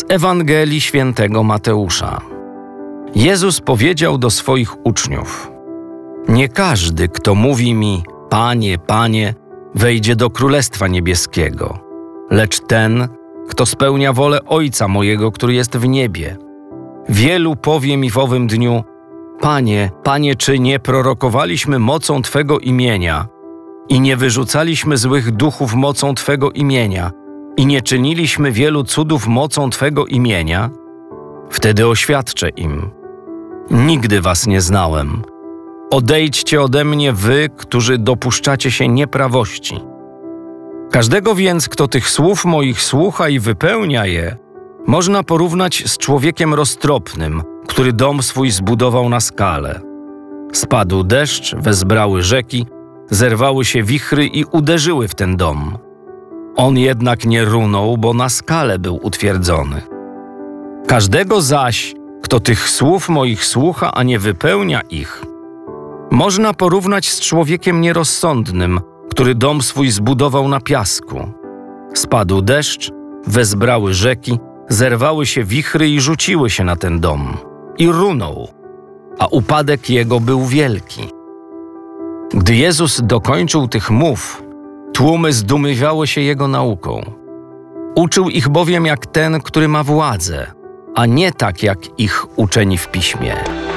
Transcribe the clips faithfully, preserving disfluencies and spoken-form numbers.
Ewangelii Świętego Mateusza. Jezus powiedział do swoich uczniów: Nie każdy, kto mówi mi: Panie, Panie, wejdzie do Królestwa Niebieskiego, lecz ten, kto spełnia wolę Ojca mojego, który jest w niebie. Wielu powie mi w owym dniu: Panie, Panie, czy nie prorokowaliśmy mocą Twego imienia i nie wyrzucaliśmy złych duchów mocą Twego imienia i nie czyniliśmy wielu cudów mocą Twego imienia? Wtedy oświadczę im: Nigdy was nie znałem. Odejdźcie ode mnie wy, którzy dopuszczacie się nieprawości. Każdego więc, kto tych słów moich słucha i wypełnia je, można porównać z człowiekiem roztropnym, który dom swój zbudował na skale. Spadł deszcz, wezbrały rzeki, zerwały się wichry i uderzyły w ten dom. On jednak nie runął, bo na skale był utwierdzony. Każdego zaś, kto tych słów moich słucha, a nie wypełnia ich, można porównać z człowiekiem nierozsądnym, który dom swój zbudował na piasku. Spadł deszcz, wezbrały rzeki, zerwały się wichry i rzuciły się na ten dom. I runął, a upadek jego był wielki. Gdy Jezus dokończył tych mów, tłumy zdumiewały się Jego nauką. Uczył ich bowiem jak ten, który ma władzę, a nie tak jak ich uczeni w Piśmie.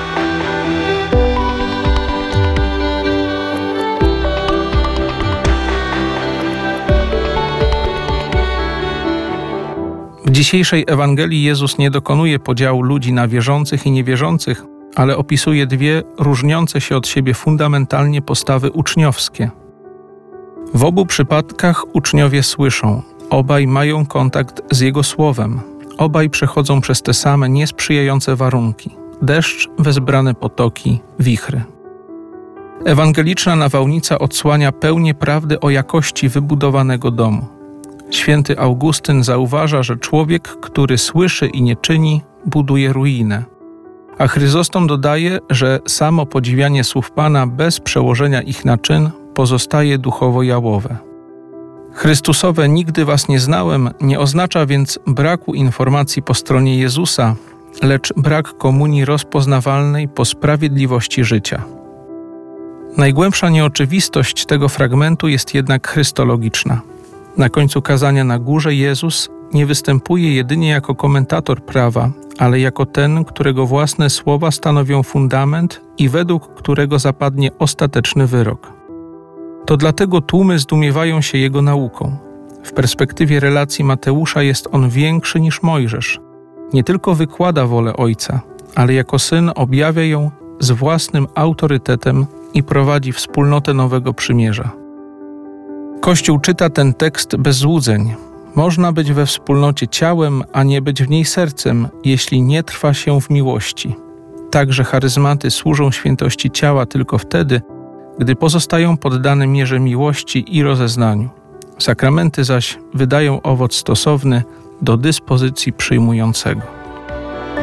W dzisiejszej Ewangelii Jezus nie dokonuje podziału ludzi na wierzących i niewierzących, ale opisuje dwie różniące się od siebie fundamentalnie postawy uczniowskie. W obu przypadkach uczniowie słyszą, obaj mają kontakt z Jego Słowem, obaj przechodzą przez te same niesprzyjające warunki – deszcz, wezbrane potoki, wichry. Ewangeliczna nawałnica odsłania pełnię prawdy o jakości wybudowanego domu. Święty Augustyn zauważa, że człowiek, który słyszy i nie czyni, buduje ruinę. A Chryzostom dodaje, że samo podziwianie słów Pana bez przełożenia ich na czyn pozostaje duchowo jałowe. Chrystusowe „nigdy was nie znałem” nie oznacza więc braku informacji po stronie Jezusa, lecz brak komunii rozpoznawalnej po sprawiedliwości życia. Najgłębsza nieoczywistość tego fragmentu jest jednak chrystologiczna. Na końcu kazania na górze Jezus nie występuje jedynie jako komentator prawa, ale jako ten, którego własne słowa stanowią fundament i według którego zapadnie ostateczny wyrok. To dlatego tłumy zdumiewają się Jego nauką. W perspektywie relacji Mateusza jest on większy niż Mojżesz. Nie tylko wykłada wolę Ojca, ale jako syn objawia ją z własnym autorytetem i prowadzi wspólnotę nowego przymierza. Kościół czyta ten tekst bez złudzeń. Można być we wspólnocie ciałem, a nie być w niej sercem, jeśli nie trwa się w miłości. Także charyzmaty służą świętości ciała tylko wtedy, gdy pozostają poddane mierze miłości i rozeznaniu. Sakramenty zaś wydają owoc stosowny do dyspozycji przyjmującego.